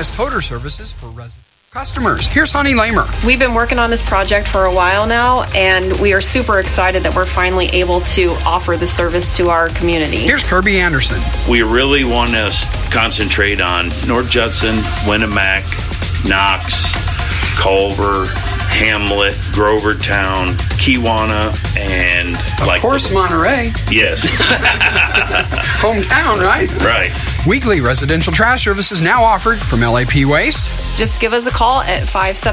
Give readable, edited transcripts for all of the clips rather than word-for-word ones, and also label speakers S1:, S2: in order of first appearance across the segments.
S1: has toter services for resident customers. Here's Honey Lamer.
S2: We've been working on this project for a while now, and we are super excited that we're finally able to offer the service to our community.
S1: Here's Kirby Anderson.
S3: We really want to concentrate on North Judson, Winnemac, Knox, Culver, Hamlet, Grovertown, Kewanna, and
S1: of course Monterey.
S3: Yes.
S1: Hometown, right?
S3: Right.
S1: Weekly residential trash services now offered from LAP Waste.
S2: Just give us a call at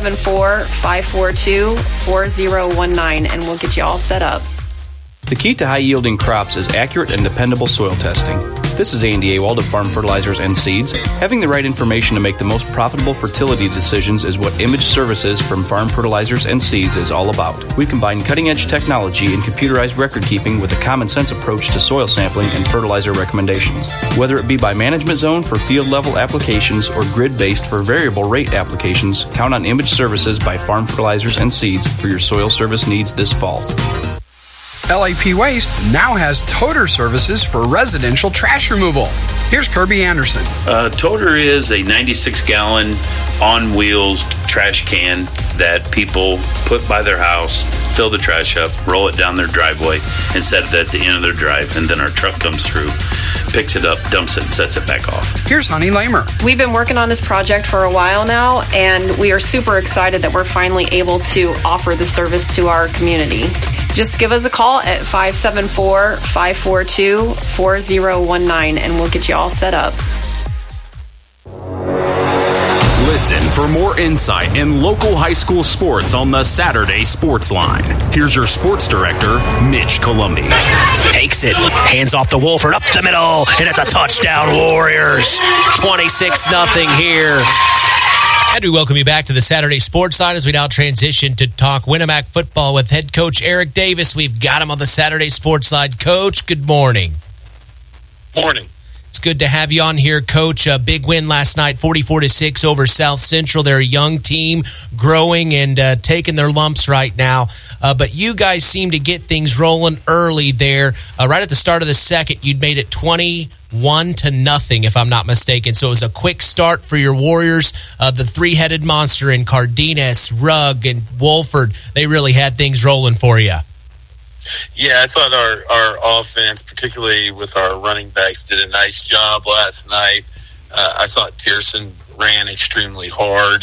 S2: 574-542-4019 and we'll get you all set up.
S4: The key to high-yielding crops is accurate and dependable soil testing. This is Andy Awald of Farm Fertilizers and Seeds. Having the right information to make the most profitable fertility decisions is what Image Services from Farm Fertilizers and Seeds is all about. We combine cutting-edge technology and computerized record-keeping with a common-sense approach to soil sampling and fertilizer recommendations. Whether it be by management zone for field-level applications or grid-based for variable rate applications, count on Image Services by Farm Fertilizers and Seeds for your soil service needs this fall.
S1: LAP Waste now has toter services for residential trash removal. Here's Kirby Anderson.
S3: Toter is a 96-gallon on-wheels trash can that people put by their house, fill the trash up, roll it down their driveway, and set it at the end of their drive, and then our truck comes through, picks it up, dumps it, and sets it back off.
S1: Here's Honey Lamer.
S2: We've been working on this project for a while now, and we are super excited that we're finally able to offer the service to our community. Just give us a call at 574-542-4019 and we'll get you all set up.
S5: Listen for more insight in local high school sports on the Saturday Sports Line. Here's your sports director, Mitch Columbi.
S6: Takes it, hands off to Wolford, up the middle, and it's a touchdown, Warriors. 26-0 here.
S7: And we welcome you back to the Saturday Sports Line as we now transition to talk Winnemac football with head coach Eric Davis. We've got him on the Saturday Sports Line. Coach, good morning.
S8: Morning.
S7: It's good to have you on here, Coach. A big win last night, 44-6 over South Central. They're a young team, growing and taking their lumps right now. But you guys seem to get things rolling early there. Right at the start of the second, you'd made it 21-0, if I'm not mistaken. So it was a quick start for your Warriors. The three-headed monster in Cardenas, Rugg, and Wolford, they really had things rolling for you.
S8: Yeah, I thought our offense, particularly with our running backs, did a nice job last night. I thought Pearson ran extremely hard.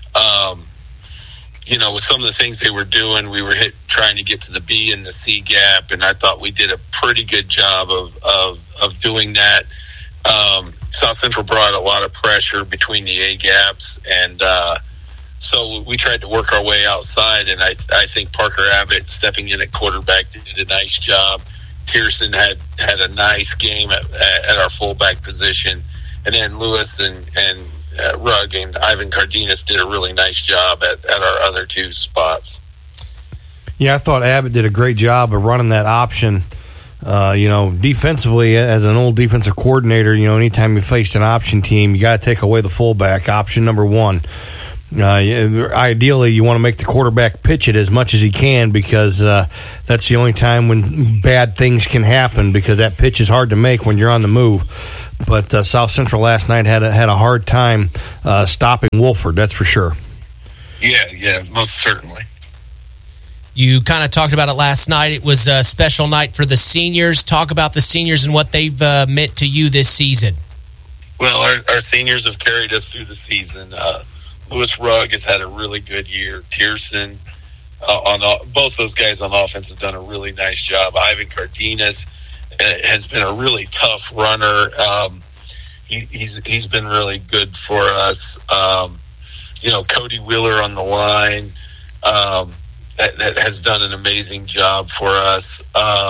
S8: With some of the things they were doing, we were trying to get to the B and the C gap, and I thought we did a pretty good job of doing that. South Central brought a lot of pressure between the A gaps, and so we tried to work our way outside, and I think Parker Abbott stepping in at quarterback did a nice job. Pearson had a nice game at our fullback position, and then Lewis and Rugg and Ivan Cardenas did a really nice job at our other two spots.
S9: Yeah, I thought Abbott did a great job of running that option. Defensively, as an old defensive coordinator, anytime you faced an option team, you got to take away the fullback, option number one. Ideally, you want to make the quarterback pitch it as much as he can because that's the only time when bad things can happen because that pitch is hard to make when you're on the move. But South Central last night had a hard time stopping Wolford, that's for sure.
S8: Yeah, most certainly.
S7: You kind of talked about it last night. It was a special night for the seniors. Talk about the seniors and what they've meant to you this season.
S8: Well, our seniors have carried us through the season. Lewis Rugg has had a really good year. Pearson, both those guys on offense have done a really nice job. Ivan Cardenas has been a really tough runner. He's been really good for us. Cody Wheeler on the line that has done an amazing job for us.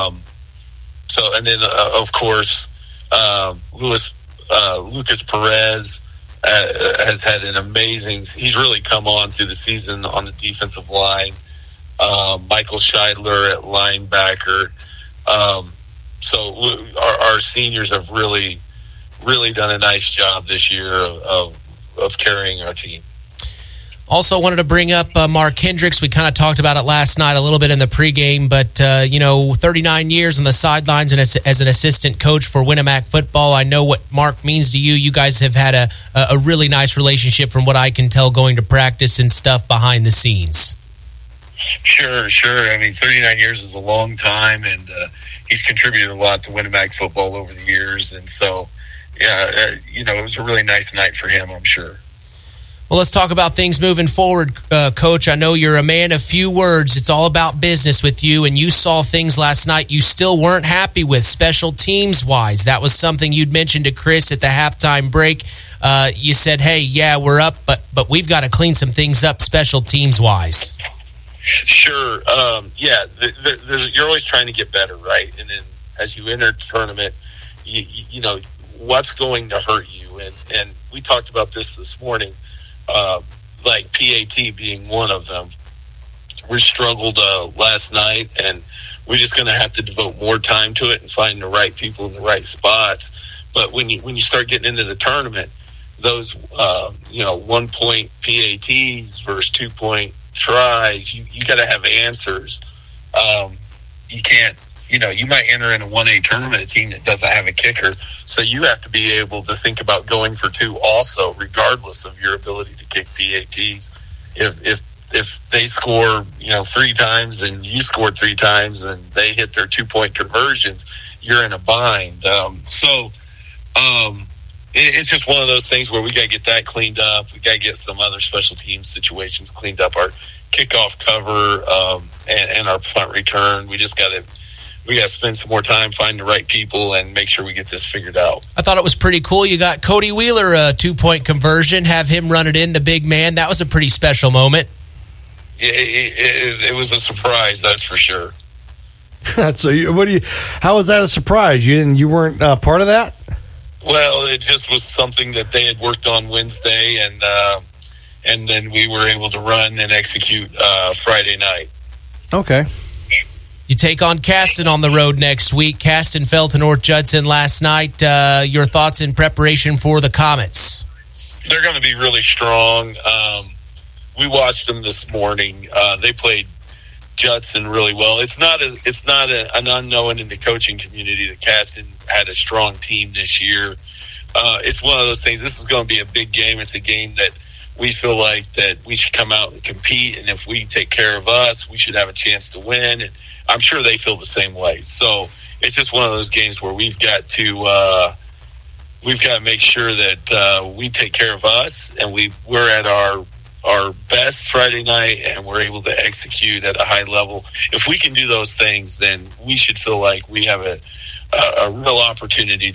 S8: Of course, Lucas Perez has had an amazing. He's really come on through the season on the defensive line. Michael Scheidler at linebacker. So our seniors have really done a nice job this year of carrying our team.
S7: Also wanted to bring up Mark Hendricks. We kind of talked about it last night a little bit in the pregame, but, 39 years on the sidelines and as an assistant coach for Winamac football. I know what Mark means to you. You guys have had a really nice relationship from what I can tell going to practice and stuff behind the scenes.
S8: Sure. I mean, 39 years is a long time, and he's contributed a lot to Winamac football over the years. And so, it was a really nice night for him, I'm sure.
S7: Well, let's talk about things moving forward, Coach. I know you're a man of few words. It's all about business with you, and you saw things last night you still weren't happy with special teams-wise. That was something you'd mentioned to Chris at the halftime break. You said, hey, yeah, we're up, but we've got to clean some things up special teams-wise.
S8: Sure. You're always trying to get better, right? And then as you enter the tournament, you know what's going to hurt you. And we talked about this morning. Like PAT being one of them. We struggled last night, and we're just going to have to devote more time to it and find the right people in the right spots. But when you start getting into the tournament, those 1-point PATs versus 2-point tries, you got to have answers. You can't. You might enter in a 1A tournament, a team that doesn't have a kicker, so you have to be able to think about going for 2 also, regardless of your ability to kick PATs. If they score, 3 times and you scored 3 times and they hit their 2-point conversions, you're in a bind. It's just one of those things where we got to get that cleaned up. We got to get some other special team situations cleaned up. Our kickoff cover and our punt return. We got to spend some more time, find the right people, and make sure we get this figured out.
S7: I thought it was pretty cool. You got Cody Wheeler a 2-point conversion, have him run it in, the big man. That was a pretty special moment.
S8: It was a surprise, that's for sure.
S9: So, how was that a surprise? You weren't part of that?
S8: Well, it just was something that they had worked on Wednesday, and then we were able to run and execute Friday night.
S9: Okay.
S7: You take on Caston on the road next week. Caston fell to North Judson last night. Your thoughts in preparation for the Comets?
S8: They're going to be really strong. We watched them this morning. They played Judson really well. It's not an unknown in the coaching community that Caston had a strong team this year. It's one of those things. This is going to be a big game. It's a game that we feel like that we should come out and compete, and if we take care of us, we should have a chance to win. And I'm sure they feel the same way. So it's just one of those games where we've got to make sure that we take care of us, and we're at our best Friday night, and we're able to execute at a high level. If we can do those things, then we should feel like we have a real opportunity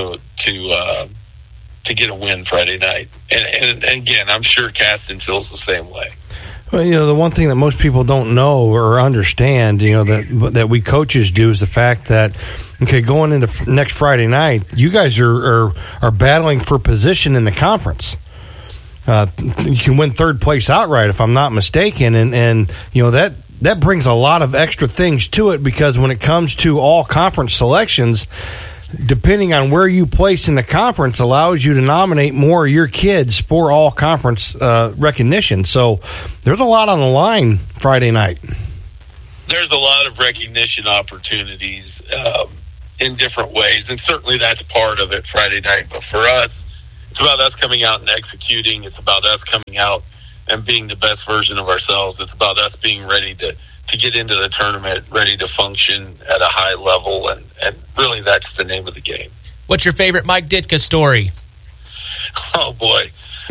S8: to get a win Friday night. And again, I'm sure Caston feels the same way.
S9: Well, the one thing that most people don't know or understand, that we coaches do is the fact that, going into next Friday night, you guys are battling for position in the conference. You can win third place outright, if I'm not mistaken, and that brings a lot of extra things to it, because when it comes to all conference selections, depending on where you place in the conference allows you to nominate more of your kids for all conference recognition. So there's a lot on the line Friday night.
S8: There's a lot of recognition opportunities in different ways, and certainly that's part of it Friday night. But for us, it's about us coming out and executing. It's about us coming out and being the best version of ourselves. It's about us being ready to get into the tournament, ready to function at a high level, and really that's the name of the game.
S7: What's your favorite Mike Ditka story?
S8: Oh, boy.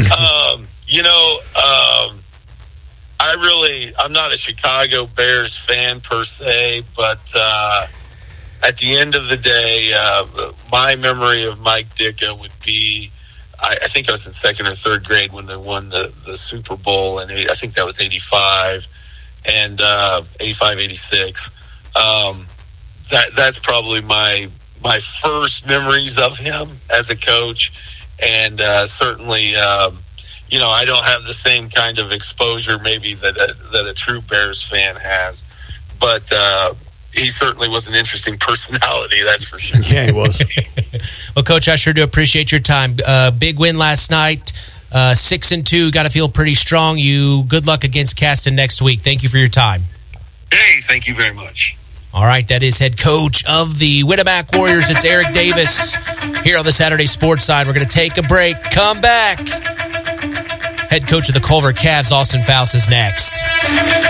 S8: I'm not a Chicago Bears fan per se, but at the end of the day, my memory of Mike Ditka would be, I think I was in second or third grade when they won the Super Bowl, and I think that was 85. And 85, 86. That's probably my first memories of him as a coach, and certainly, I don't have the same kind of exposure maybe that a true Bears fan has, but he certainly was an interesting personality, that's for sure.
S9: Yeah, he was.
S7: Well, Coach, I sure do appreciate your time. Big win last night. 6-2, got to feel pretty strong. You good luck against Caston next week. Thank you for your time.
S8: Hey, thank you very much.
S7: All right, that is head coach of the Winnebago Warriors. It's Eric Davis here on the Saturday Sports Side. We're going to take a break. Come back. Head coach of the Culver Cavs, Austin Faust, is next.